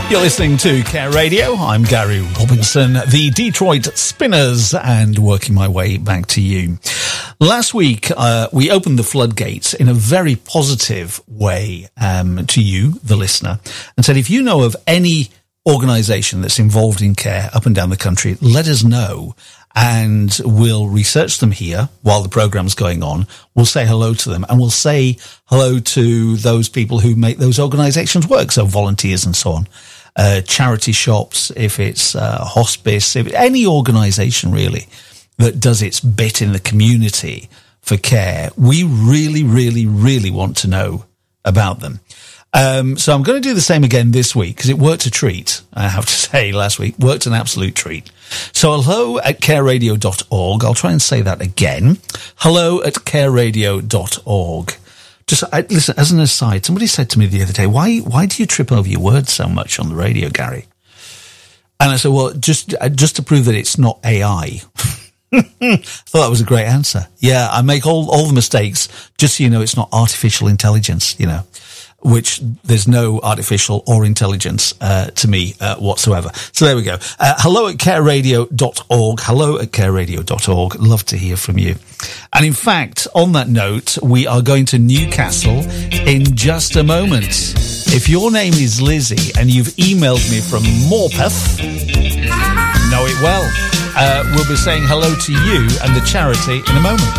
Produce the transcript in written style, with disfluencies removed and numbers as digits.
You're listening to Care Radio. I'm Gary Robinson, the Detroit Spinners, and working my way back to you. Last week, we opened the floodgates in a very positive way to you, the listener, and said if you know of any organisation that's involved in care up and down the country, let us know, and we'll research them here while the programme's going on. We'll say hello to them, and we'll say hello to those people who make those organisations work, so volunteers and so on. Charity shops, if it's hospice, if any organisation really that does its bit in the community for care, we really, really, really want to know about them. So I'm going to do the same again this week because it worked a treat, I have to say. Last week worked an absolute treat. So hello at careradio.org. I'll try and say that again. Hello at careradio.org. Listen, as an aside, somebody said to me the other day, why do you trip over your words so much on the radio, Gary? And I said, well, just to prove that it's not AI. I thought that was a great answer. Yeah, I make all the mistakes, just so you know it's not artificial intelligence, you know, which there's no artificial or intelligence to me whatsoever. So there we go. Hello at careradio.org. Hello at careradio.org. Love to hear from you. And in fact, on that note, we are going to Newcastle in just a moment. If your name is Lizzie and you've emailed me from Morpeth, know it well. We'll be saying hello to you and the charity in a moment.